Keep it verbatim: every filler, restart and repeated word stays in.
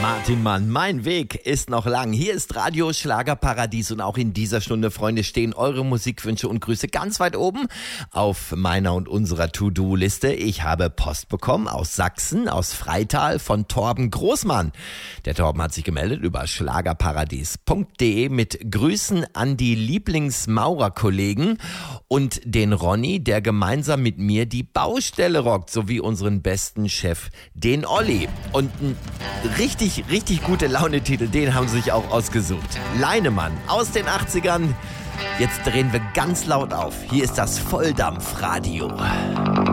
Martin Mann, mein Weg ist noch lang. Hier ist Radio Schlagerparadies und auch in dieser Stunde, Freunde, stehen eure Musikwünsche und Grüße ganz weit oben auf meiner und unserer To-Do-Liste. Ich habe Post bekommen aus Sachsen, aus Freital von Torben Großmann. Der Torben hat sich gemeldet über schlagerparadies punkt de mit Grüßen an die Lieblingsmaurerkollegen und den Ronny, der gemeinsam mit mir die Baustelle rockt, sowie unseren besten Chef, den Olli. Und ein richtig, richtig gute Laune-Titel, den haben sie sich auch ausgesucht. Leinemann aus den achtzigern. Jetzt drehen wir ganz laut auf. Hier ist das Volldampfradio.